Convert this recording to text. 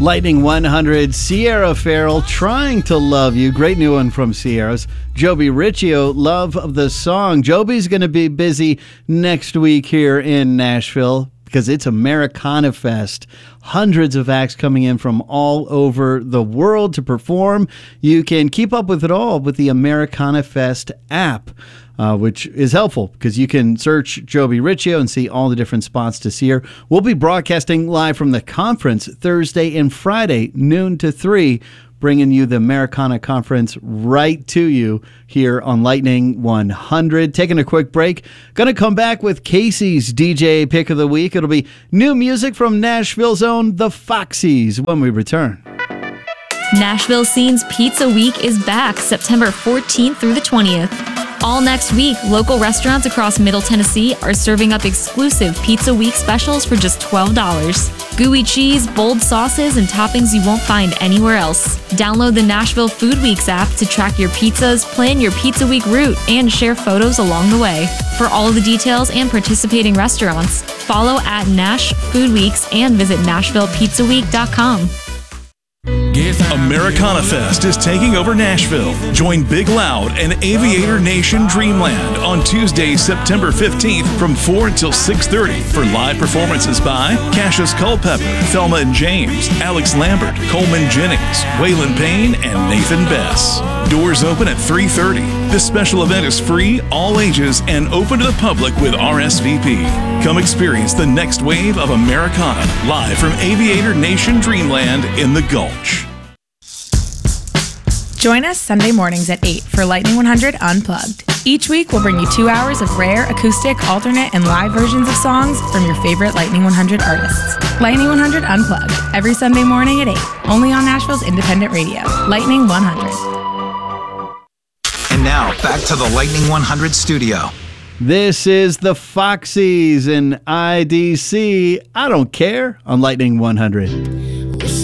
Lightning 100, Sierra Farrell, Trying to Love You. Great new one from Sierra's. Joby Riccio, Love of the Song. Joby's going to be busy next week here in Nashville because it's Americana Fest. Hundreds of acts coming in from all over the world to perform. You can keep up with it all with the Americana Fest app, which is helpful because you can search Joby Riccio and see all the different spots to see her. We'll be broadcasting live from the conference Thursday and Friday, noon to 3, bringing you the Americana Conference right to you here on Lightning 100. Taking a quick break. Going to come back with Casey's DJ Pick of the Week. It'll be new music from Nashville's own The Foxies when we return. Nashville Scene's Pizza Week is back September 14th through the 20th. All next week, local restaurants across Middle Tennessee are serving up exclusive Pizza Week specials for just $12. Gooey cheese, bold sauces, and toppings you won't find anywhere else. Download the Nashville Food Weeks app to track your pizzas, plan your Pizza Week route, and share photos along the way. For all of the details and participating restaurants, follow at Nash Food Weeks and visit NashvillePizzaWeek.com. Americana Fest is taking over Nashville. Join Big Loud and Aviator Nation Dreamland on Tuesday, September 15th from 4 until 6:30 for live performances by Cassius Culpepper, Thelma and James, Alex Lambert, Coleman Jennings, Waylon Payne, and Nathan Bess. Doors open at 3:30. This special event is free, all ages, and open to the public with RSVP. Come experience the next wave of Americana live from Aviator Nation Dreamland in the Gulch. Join us Sunday mornings at 8 for Lightning 100 Unplugged. Each week, we'll bring you 2 hours of rare, acoustic, alternate, and live versions of songs from your favorite Lightning 100 artists. Lightning 100 Unplugged, every Sunday morning at 8, only on Nashville's independent radio, Lightning 100. And now, back to the Lightning 100 studio. This is the Foxies and IDC. I Don't Care on Lightning 100.